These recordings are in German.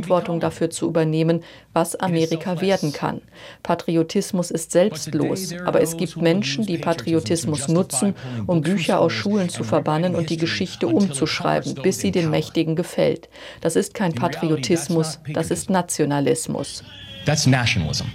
Verantwortung dafür zu übernehmen, was Amerika werden kann. Patriotismus ist selbstlos, aber es gibt Menschen, die Patriotismus nutzen, um Bücher aus Schulen zu verbannen und die Geschichte umzuschreiben, bis sie den Mächtigen gefällt. Das ist kein Patriotismus, das ist Nationalismus. That's nationalism.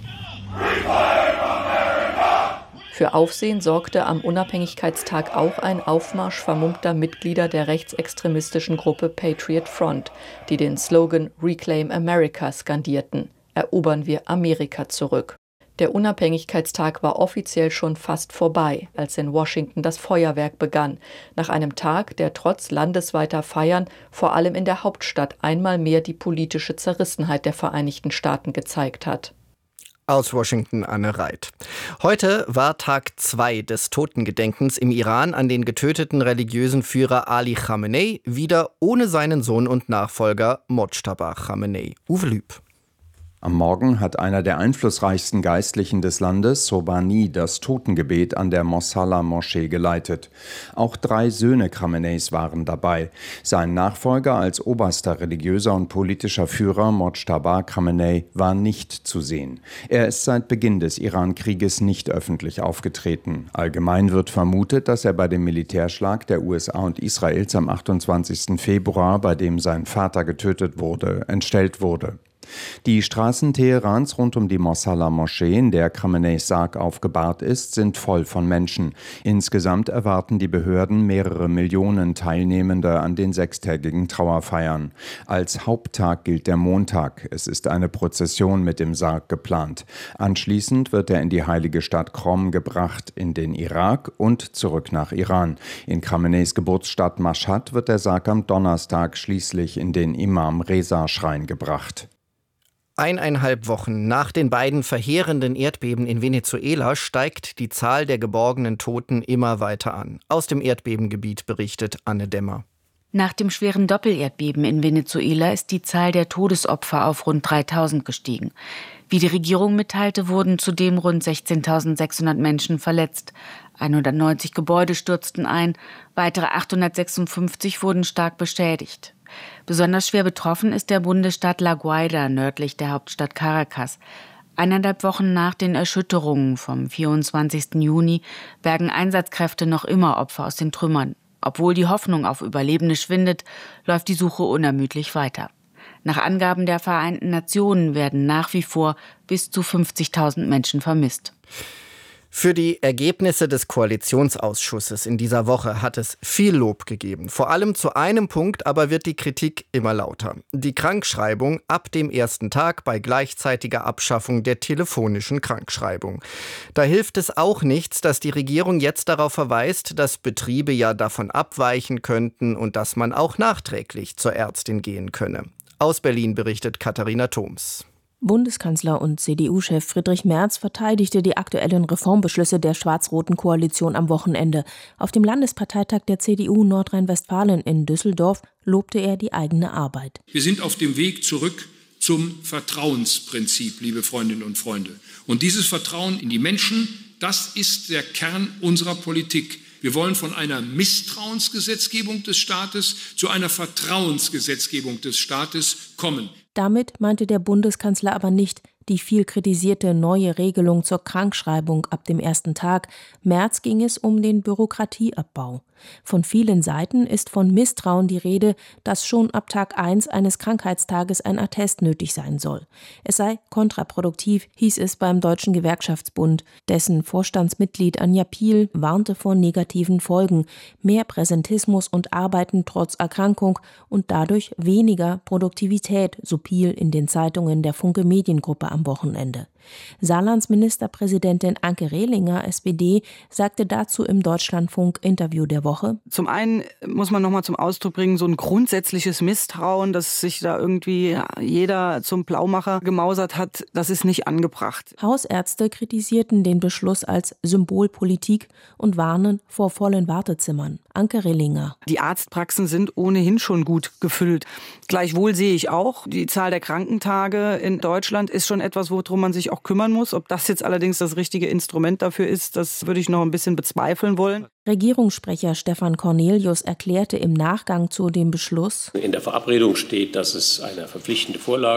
Für Aufsehen sorgte am Unabhängigkeitstag auch ein Aufmarsch vermummter Mitglieder der rechtsextremistischen Gruppe Patriot Front, die den Slogan Reclaim America skandierten: Erobern wir Amerika zurück. Der Unabhängigkeitstag war offiziell schon fast vorbei, als in Washington das Feuerwerk begann, nach einem Tag, der trotz landesweiter Feiern vor allem in der Hauptstadt einmal mehr die politische Zerrissenheit der Vereinigten Staaten gezeigt hat. Aus Washington, Anne Reit. Heute war Tag 2 des Totengedenkens im Iran an den getöteten religiösen Führer Ali Khamenei, wieder ohne seinen Sohn und Nachfolger Mojtaba Khamenei. Uwe Lüb. Am Morgen hat einer der einflussreichsten Geistlichen des Landes, Sobhani, das Totengebet an der Mosalla-Moschee geleitet. Auch 3 Söhne Khameneis waren dabei. Sein Nachfolger als oberster religiöser und politischer Führer, Mojtaba Khamenei, war nicht zu sehen. Er ist seit Beginn des Iran-Krieges nicht öffentlich aufgetreten. Allgemein wird vermutet, dass er bei dem Militärschlag der USA und Israels am 28. Februar, bei dem sein Vater getötet wurde, entstellt wurde. Die Straßen Teherans rund um die Mosalla-Moschee, in der Khameneis Sarg aufgebahrt ist, sind voll von Menschen. Insgesamt erwarten die Behörden mehrere Millionen Teilnehmende an den 6-tägigen Trauerfeiern. Als Haupttag gilt der Montag. Es ist eine Prozession mit dem Sarg geplant. Anschließend wird er in die heilige Stadt Qom gebracht, in den Irak und zurück nach Iran. In Khameneis Geburtsstadt Mashhad wird der Sarg am Donnerstag schließlich in den Imam-Reza-Schrein gebracht. 1,5 Wochen nach den beiden verheerenden Erdbeben in Venezuela steigt die Zahl der geborgenen Toten immer weiter an. Aus dem Erdbebengebiet berichtet Anne Demmer. Nach dem schweren Doppelerdbeben in Venezuela ist die Zahl der Todesopfer auf rund 3.000 gestiegen. Wie die Regierung mitteilte, wurden zudem rund 16.600 Menschen verletzt. 190 Gebäude stürzten ein, weitere 856 wurden stark beschädigt. Besonders schwer betroffen ist der Bundesstaat La Guaira nördlich der Hauptstadt Caracas. 1,5 Wochen nach den Erschütterungen vom 24. Juni bergen Einsatzkräfte noch immer Opfer aus den Trümmern. Obwohl die Hoffnung auf Überlebende schwindet, läuft die Suche unermüdlich weiter. Nach Angaben der Vereinten Nationen werden nach wie vor bis zu 50.000 Menschen vermisst. Für die Ergebnisse des Koalitionsausschusses in dieser Woche hat es viel Lob gegeben. Vor allem zu einem Punkt aber wird die Kritik immer lauter. Die Krankschreibung ab dem ersten Tag bei gleichzeitiger Abschaffung der telefonischen Krankschreibung. Da hilft es auch nichts, dass die Regierung jetzt darauf verweist, dass Betriebe ja davon abweichen könnten und dass man auch nachträglich zur Ärztin gehen könne. Aus Berlin berichtet Katharina Thoms. Bundeskanzler und CDU-Chef Friedrich Merz verteidigte die aktuellen Reformbeschlüsse der schwarz-roten Koalition am Wochenende. Auf dem Landesparteitag der CDU Nordrhein-Westfalen in Düsseldorf lobte er die eigene Arbeit. Wir sind auf dem Weg zurück zum Vertrauensprinzip, liebe Freundinnen und Freunde. Und dieses Vertrauen in die Menschen, das ist der Kern unserer Politik. Wir wollen von einer Misstrauensgesetzgebung des Staates zu einer Vertrauensgesetzgebung des Staates kommen. Damit meinte der Bundeskanzler aber nicht die viel kritisierte neue Regelung zur Krankschreibung ab dem ersten Tag. Merz ging es um den Bürokratieabbau. Von vielen Seiten ist von Misstrauen die Rede, dass schon ab Tag 1 eines Krankheitstages ein Attest nötig sein soll. Es sei kontraproduktiv, hieß es beim Deutschen Gewerkschaftsbund. Dessen Vorstandsmitglied Anja Piel warnte vor negativen Folgen. Mehr Präsentismus und Arbeiten trotz Erkrankung und dadurch weniger Produktivität, so Piel in den Zeitungen der Funke Mediengruppe am Wochenende. Saarlands Ministerpräsidentin Anke Rehlinger, SPD, sagte dazu im Deutschlandfunk-Interview der Woche: Zum einen muss man nochmal zum Ausdruck bringen, so ein grundsätzliches Misstrauen, dass sich da irgendwie jeder zum Blaumacher gemausert hat, das ist nicht angebracht. Hausärzte kritisierten den Beschluss als Symbolpolitik und warnen vor vollen Wartezimmern. Anke Rehlinger: Die Arztpraxen sind ohnehin schon gut gefüllt. Gleichwohl sehe ich auch, die Zahl der Krankentage in Deutschland ist schon etwas, worum man sich auch kümmern muss. Ob das jetzt allerdings das richtige Instrument dafür ist, das würde ich noch ein bisschen bezweifeln wollen. Regierungssprecher Stefan Cornelius erklärte im Nachgang zu dem Beschluss: In der Verabredung steht, dass es eine verpflichtende Vorlage